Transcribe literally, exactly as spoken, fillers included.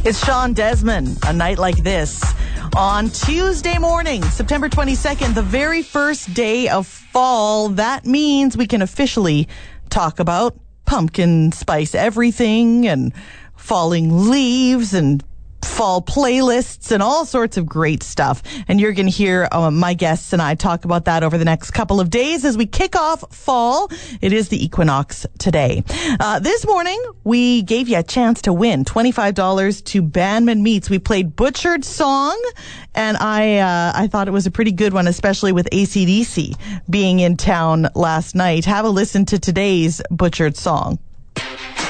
It's Sean Desmond, A Night Like This. On Tuesday morning, September twenty-second, the very first day of fall. That means we can officially talk about pumpkin spice everything and falling leaves and fall playlists and all sorts of great stuff. And you're going to hear uh, my guests and I talk about that over the next couple of days as we kick off fall. It is the equinox today. Uh, this morning, we gave you a chance to win twenty-five dollars to Bandman Meats. We played Butchered Song, and I uh, I thought it was a pretty good one, especially with A C D C being in town last night. Have a listen to today's Butchered Song.